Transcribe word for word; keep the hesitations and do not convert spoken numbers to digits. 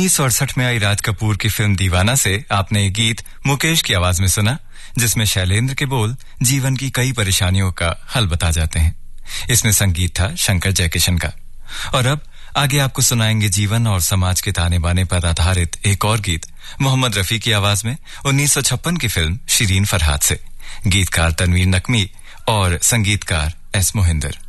उन्नीस सौ अड़सठ में आई राज कपूर की फिल्म दीवाना से आपने ये गीत मुकेश की आवाज में सुना, जिसमें शैलेंद्र के बोल जीवन की कई परेशानियों का हल बता जाते हैं। इसमें संगीत था शंकर जयकिशन का। और अब आगे आपको सुनाएंगे जीवन और समाज के ताने बाने पर आधारित एक और गीत मोहम्मद रफी की आवाज में उन्नीस सौ छप्पन की फिल्म शिरीन फरहाद से। गीतकार तनवीर नकवी और संगीतकार एस मोहिंदर।